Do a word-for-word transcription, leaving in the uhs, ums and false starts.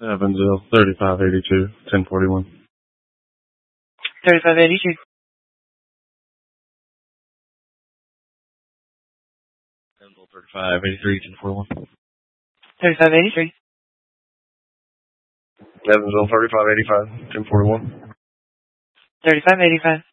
Evansville, thirty-five eighty-two, ten forty-one. thirty-five eighty-two. Evansville, thirty-five eighty-three, ten forty-one. thirty-five eighty-three. Evansville, thirty-five eighty-five, ten forty-one. thirty-five eighty-five.